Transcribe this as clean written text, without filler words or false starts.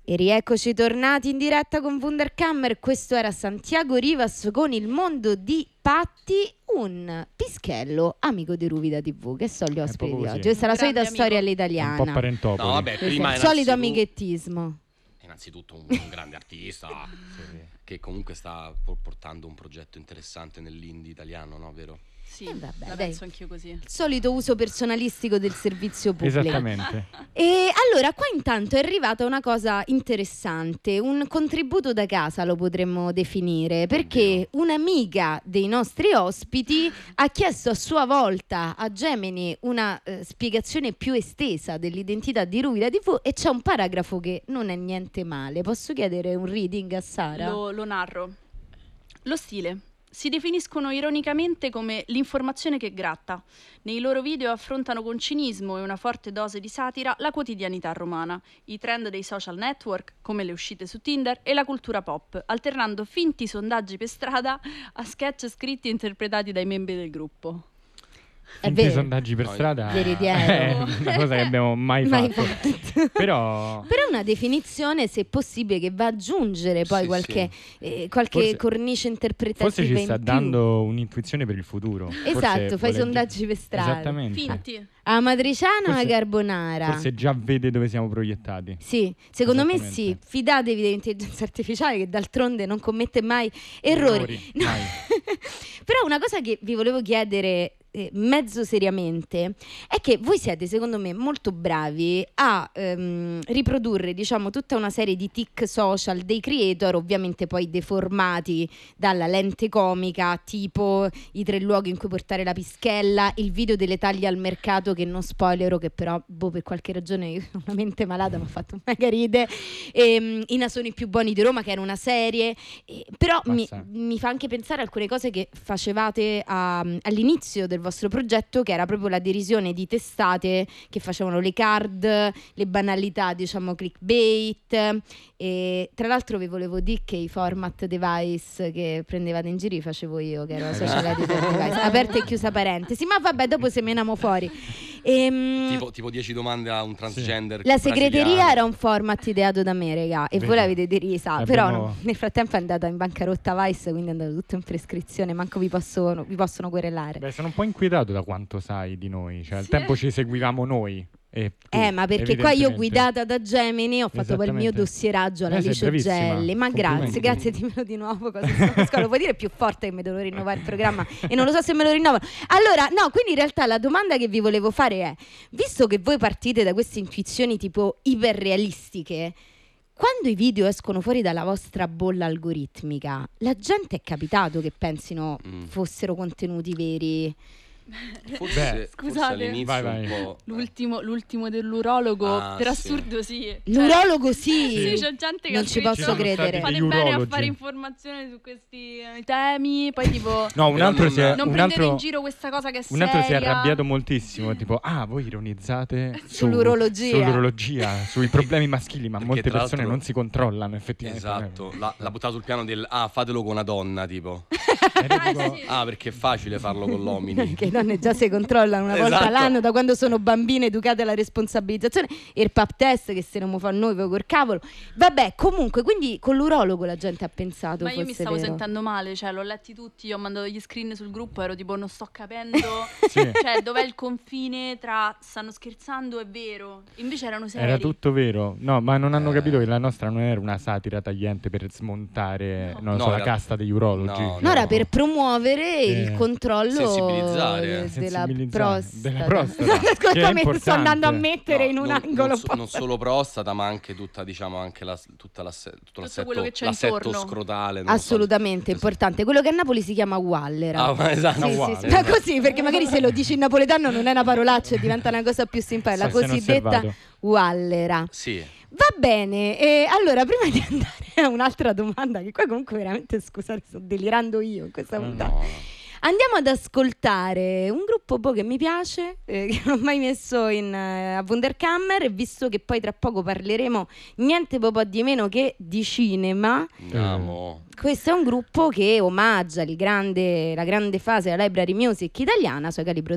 E rieccoci tornati in diretta con Wunderkammer. Questo era Santiago Rivas con Il mondo di Patti, un pischello amico di Ruvida TV. Che sono gli ospiti di oggi? Questa è la solita storia all'italiana. Un po' parentopoli. No, vabbè, prima il solito amichettismo. Innanzitutto un grande artista che comunque sta portando un progetto interessante nell'indie italiano, no? Vero? Sì, vabbè, la penso anch'io così. Il solito uso personalistico del servizio pubblico. Esattamente. E allora qua intanto è arrivata una cosa interessante, un contributo da casa lo potremmo definire, perché un'amica dei nostri ospiti ha chiesto a sua volta a Gemini una spiegazione più estesa dell'identità di Ruvida TV e c'è un paragrafo che non è niente male. Posso chiedere un reading a Sara? Lo narro. Lo stile. Si definiscono ironicamente come l'informazione che gratta. Nei loro video affrontano con cinismo e una forte dose di satira la quotidianità romana, i trend dei social network, come le uscite su Tinder, e la cultura pop, alternando finti sondaggi per strada a sketch scritti e interpretati dai membri del gruppo. Finti sondaggi per strada è una cosa che abbiamo mai fatto. Però è una definizione, se possibile, che va ad aggiungere poi qualche cornice interpretativa. Forse ci sta dando un'intuizione per il futuro. Esatto, fai sondaggi per strada. Esattamente. Finti. A matriciana o a carbonara? Forse già vede dove siamo proiettati. Sì, secondo me sì. Fidatevi dell'intelligenza artificiale che d'altronde non commette mai errori. No. Mai. Però una cosa che vi volevo chiedere mezzo seriamente è che voi siete, secondo me, molto bravi a riprodurre, diciamo, tutta una serie di tic social dei creator, ovviamente poi deformati dalla lente comica, tipo i 3 luoghi in cui portare la pischella, il video delle taglie al mercato che non spoilero, che però per qualche ragione io sono una mente malata mi ha fatto mega ride, i nasoni più buoni di Roma, che era una serie, però mi fa anche pensare a alcune cose che facevate all'inizio del vostro progetto, che era proprio la derisione di testate che facevano le card, le banalità, diciamo clickbait, e tra l'altro vi volevo dire che i format device che prendevate in giro li facevo io, che ero la social editor device, aperta e chiusa parentesi, ma vabbè, dopo semeniamo fuori. Tipo 10 domande a un transgender. La segreteria era un format ideato da me, raga, e voi l'avete derisa, però no, nel frattempo è andata in bancarotta Vice, quindi è andato tutto in prescrizione, manco vi possono querelare. Beh, sono un po' inquietato da quanto sai di noi, cioè al tempo ci seguivamo noi. Ma perché qua io guidata da Gemini ho fatto poi il mio dossieraggio alla Licio Gelli. Ma grazie, dimmelo di nuovo cosa lo puoi dire più forte che mi devo rinnovare il programma e non lo so se me lo rinnovano. Allora, no, quindi in realtà la domanda che vi volevo fare è: visto che voi partite da queste intuizioni tipo iperrealistiche, quando i video escono fuori dalla vostra bolla algoritmica, la gente è capitato che pensino fossero contenuti veri? Scusate, forse all'inizio vai. un po'. L'ultimo dell'urologo, per assurdo sì. L'urologo sì. C'è gente che non ci posso credere. Fate bene a fare informazione su questi temi, poi tipo non prendete in giro questa cosa che è seria. Un altro si è arrabbiato moltissimo, tipo voi ironizzate sull'urologia, sui problemi maschili, ma perché molte persone non si controllano effettivamente. Esatto, l'ha buttato sul piano del fatelo con una donna, tipo. Sì. Perché è facile farlo con l'omini. Perché le donne già si controllano una volta all'anno da quando sono bambine educate alla responsabilizzazione, e il pap test che se non mi fa noi col cavolo. Vabbè, comunque, quindi con l'urologo la gente ha pensato ma io mi stavo sentendo male, cioè l'ho letti tutti, ho mandato gli screen sul gruppo, ero tipo non sto capendo cioè dov'è il confine tra stanno scherzando e vero, invece erano seri. Era tutto vero, no, ma non hanno capito che la nostra non era una satira tagliente per smontare la casta degli urologi. No, era per promuovere il controllo, sensibilizzare della prostata. Ascoltami, sto andando a mettere in un angolo non solo prostata, ma anche tutta, diciamo, anche tutto l'assetto scrotale. Assolutamente importante. Quello che a Napoli si chiama Wallera. Esatto. Sì. Ma così, perché magari se lo dici in napoletano non è una parolaccia e diventa una cosa più simpatica. La cosiddetta Wallera. Sì. Va bene, allora prima di andare a un'altra domanda, che qua comunque veramente, scusate, sto delirando io in questa puntata. Andiamo ad ascoltare un gruppo che mi piace, che non ho mai messo a Wunderkammer, e visto che poi tra poco parleremo niente po' di meno che di cinema. Questo è un gruppo che omaggia la grande fase della library music italiana, Sua Calibro